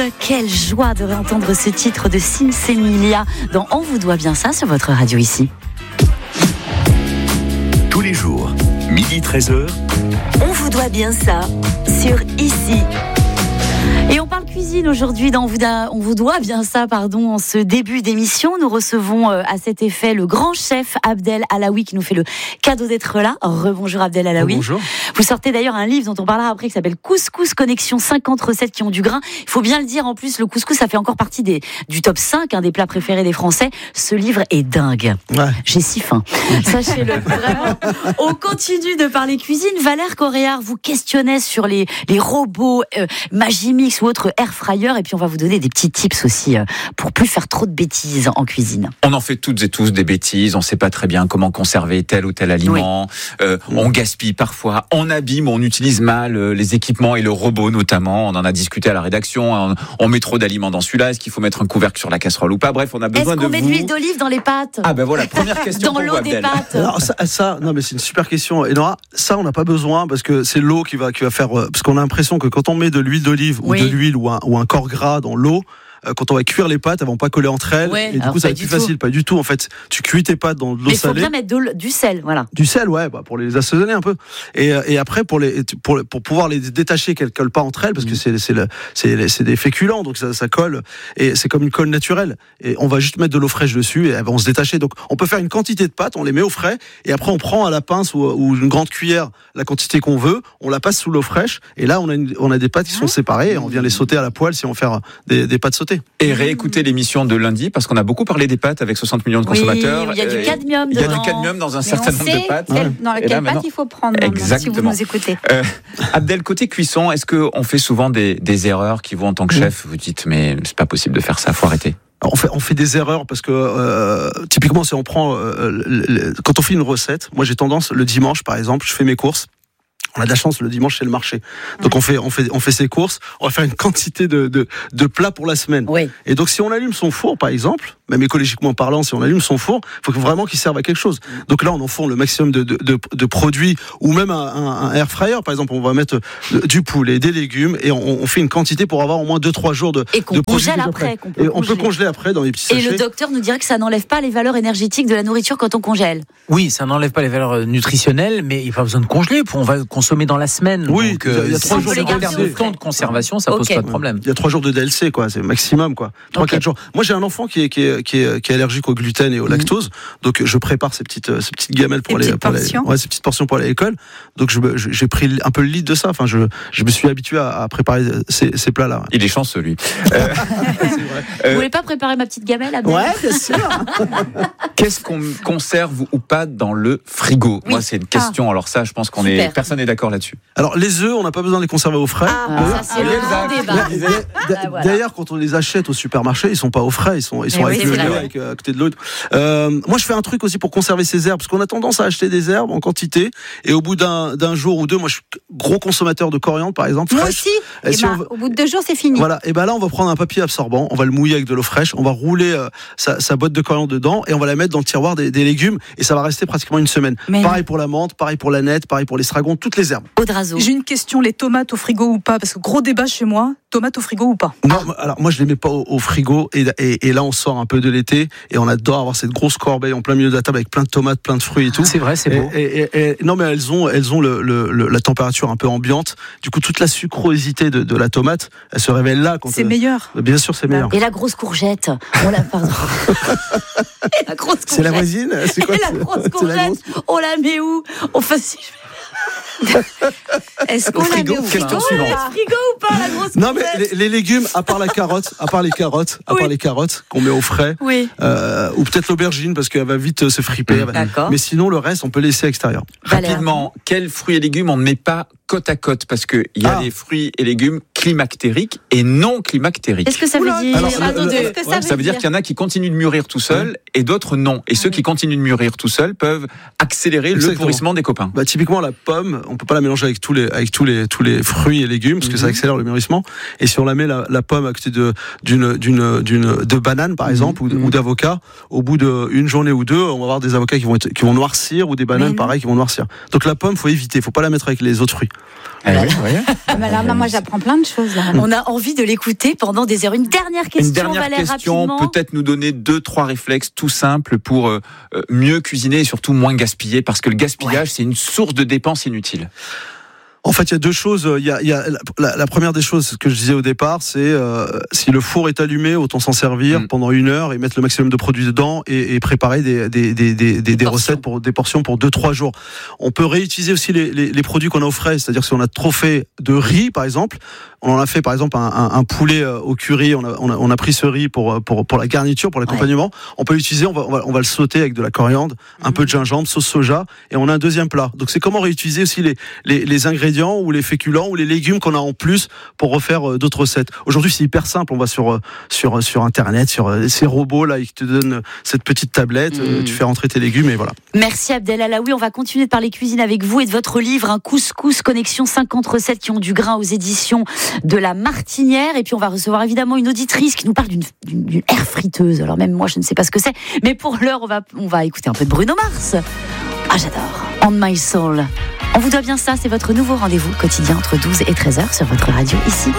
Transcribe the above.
Quelle joie de réentendre ce titre de Sinsemilia dans On vous doit bien ça sur votre radio ici. Tous les jours, 12h-13h, On vous doit bien ça sur ici. Et on parle cuisine aujourd'hui dans On vous doit bien ça, en ce début d'émission. Nous recevons à cet effet le grand chef Abdel Alaoui qui nous fait le cadeau d'être là. Rebonjour Abdel Alaoui. Bonjour. Vous sortez d'ailleurs un livre dont on parlera après qui s'appelle Couscous Connexion, 50 recettes qui ont du grain. Il faut bien le dire, en plus le couscous ça fait encore partie du top 5 des plats préférés des Français. Ce livre est dingue. Ouais. J'ai si faim. Sachez-le, vraiment. On continue de parler cuisine. Valère Coréard vous questionnait sur les robots Magimix ou autres air fryer, et puis on va vous donner des petits tips aussi pour plus faire trop de bêtises en cuisine. On en fait toutes et tous des bêtises, on ne sait pas très bien comment conserver tel ou tel aliment, on gaspille parfois, on abîme, on utilise mal les équipements et le robot notamment, on en a discuté à la rédaction, on met trop d'aliments dans celui-là, est-ce qu'il faut mettre un couvercle sur la casserole ou pas? Bref, on a besoin de vous. Est-ce qu'on met de l'huile d'olive dans les pâtes? Ah ben voilà, première question dans l'eau des pâtes. Alors non mais c'est une super question. Et Nora, ça on n'a pas besoin parce que c'est l'eau qui va faire, parce qu'on a l'impression que quand on met de l'huile d'olive ou de l'huile ou un corps gras dans l'eau, quand on va cuire les pâtes, elles vont pas coller entre elles, et du coup ça va être plus facile. Pas du tout, en fait. Tu cuis tes pâtes dans de l'eau salée. Mais il faut bien mettre du sel, voilà. Du sel, pour les assaisonner un peu. Et après pour pouvoir les détacher, qu'elles collent pas entre elles, parce que c'est des féculents, donc ça colle, et c'est comme une colle naturelle. Et on va juste mettre de l'eau fraîche dessus, et elles vont se détacher. Donc on peut faire une quantité de pâtes, on les met au frais, et après on prend à la pince ou une grande cuillère la quantité qu'on veut, on la passe sous l'eau fraîche, et là on a des pâtes qui sont séparées, et on vient les sauter à la poêle si on veut faire des pâtes sautées. Et réécoutez l'émission de lundi, parce qu'on a beaucoup parlé des pâtes avec 60 millions de consommateurs. Oui, il y a du cadmium dedans. Il y a du cadmium dans un certain nombre de pâtes. Dans quelle pâte il faut prendre, si vous nous écoutez. Abdel, côté cuisson, est-ce qu'on fait souvent des erreurs qui vous, en tant que chef, vous dites, mais c'est pas possible de faire ça, faut arrêter? On fait des erreurs parce que typiquement si on prend quand on fait une recette, moi j'ai tendance le dimanche par exemple, je fais mes courses. On a de la chance, le dimanche c'est le marché. Donc on fait ses courses, on va faire une quantité de plats pour la semaine. Oui. Et donc si on allume son four par exemple, même écologiquement parlant, si on allume son four, il faut vraiment qu'il serve à quelque chose. Donc là on enfourne le maximum de produits, ou même un air fryer par exemple, on va mettre du poulet, des légumes, et on fait une quantité pour avoir au moins 2-3 jours de et qu'on congèle après. On peut congeler après dans les petits sachets. Et le docteur nous dirait que ça n'enlève pas les valeurs énergétiques de la nourriture quand on congèle. Oui, ça n'enlève pas les valeurs nutritionnelles, mais il n'y a pas besoin de congeler, on va consommer dans la semaine. Oui, donc, il y a 3 jours de temps de conservation, ça pose pas de problème. Il y a 3 jours de DLC, quoi, c'est maximum, quoi. 3-4 jours. Moi, j'ai un enfant qui est allergique au gluten et au lactose, donc je prépare ces petites gamelles pour ces petites portions pour aller à l'école. Donc j'ai pris un peu le lead de ça. Enfin, je me suis habitué à préparer ces plats-là. Il est chanceux, lui. Vous voulez pas préparer ma petite gamelle, Abdel? Ouais, bien sûr. Qu'est-ce qu'on conserve ou pas dans le frigo? Moi, c'est une question. Alors ça, je pense personne n'est d'accord là-dessus. Alors les œufs, on n'a pas besoin de les conserver au frais. Ça c'est le grand débat. D'ailleurs, quand on les achète au supermarché, ils sont pas au frais, ils sont avec le lait, avec à côté de l'eau. Moi, je fais un truc aussi pour conserver ces herbes, parce qu'on a tendance à acheter des herbes en quantité, et au bout d'un jour ou deux, moi, je suis gros consommateur de coriandre, par exemple. Moi aussi. Au bout de 2 jours, c'est fini. Voilà. Et là, on va prendre un papier absorbant, on va le mouiller avec de l'eau fraîche, on va rouler sa botte de coriandre dedans, et on va la mettre dans le tiroir des légumes, et ça va rester pratiquement une semaine. Pareil pour la menthe, pareil pour la nette, pareil pour l'estragon, toutes les herbes. J'ai une question, les tomates au frigo ou pas? Parce que gros débat chez moi, tomates au frigo ou pas? Non, alors moi je les mets pas au frigo, et là on sort un peu de l'été, et on adore avoir cette grosse corbeille en plein milieu de la table avec plein de tomates, plein de fruits et tout. C'est vrai, c'est beau. Et non, mais elles ont la température un peu ambiante, du coup toute la sucrosité de la tomate, elle se révèle là. C'est meilleur. Bien sûr, c'est meilleur. Et la grosse courgette, pardon. La grosse courgette. C'est la voisine? C'est quoi? Et la grosse courgette, on la met où? Est-ce qu'on la met au Question suivante. frigo ou pas, la grosse courgette? Non, mais les légumes, à part les carottes qu'on met au frais, ou peut-être l'aubergine parce qu'elle va vite se friper. Mais sinon, le reste, on peut laisser à l'extérieur. Rapidement, quels fruits et légumes on ne met pas côte à côte, parce qu'il y a des fruits et légumes climactériques et non climactériques. Qu'est-ce que ça veut dire? Ça veut dire qu'il y en a qui continuent de mûrir tout seuls et d'autres non. Et ceux qui continuent de mûrir tout seuls peuvent accélérer le pourrissement des copains. Typiquement, la pomme, on peut pas la mélanger avec tous les fruits et légumes parce que ça accélère le mûrissement. Et si on la met la pomme à côté de banane par exemple ou d'avocat, au bout d'une journée ou deux, on va avoir des avocats qui vont noircir ou des bananes pareil qui vont noircir. Donc la pomme, faut éviter, faut pas la mettre avec les autres fruits. Moi, j'apprends plein de choses. Là. On a envie de l'écouter pendant des heures. Une dernière question, Valère, rapidement. Peut-être nous donner 2-3 réflexes tout simples pour mieux cuisiner et surtout moins gaspiller, parce que le gaspillage, c'est une source de dépenses inutiles. En fait, il y a deux choses. Il y a la première des choses que je disais au départ, c'est si le four est allumé, autant s'en servir pendant 1 heure et mettre le maximum de produits dedans et préparer des recettes pour des portions pour 2-3 jours. On peut réutiliser aussi les produits qu'on a au frais, c'est-à-dire que si on a trop fait de riz, par exemple, on en a fait par exemple un poulet au curry, on a pris ce riz pour la garniture, pour l'accompagnement. On peut l'utiliser, on va le sauter avec de la coriandre, un peu de gingembre, sauce soja, et on a un deuxième plat. Donc c'est comment réutiliser aussi les ingrédients ou les féculents ou les légumes qu'on a en plus pour refaire d'autres recettes. Aujourd'hui, c'est hyper simple. On va sur Internet, sur ces robots là, qui te donnent cette petite tablette. Tu fais rentrer tes légumes et voilà. Merci Abdel Alaoui. On va continuer de parler cuisine avec vous et de votre livre, un couscous connexion 50 recettes qui ont du grain aux éditions de La Martinière. Et puis on va recevoir évidemment une auditrice qui nous parle d'une air friteuse. Alors même moi, je ne sais pas ce que c'est. Mais pour l'heure, on va écouter un peu de Bruno Mars. Ah, j'adore. On My Soul. On vous doit bien ça, c'est votre nouveau rendez-vous quotidien entre 12 et 13h sur votre radio ici.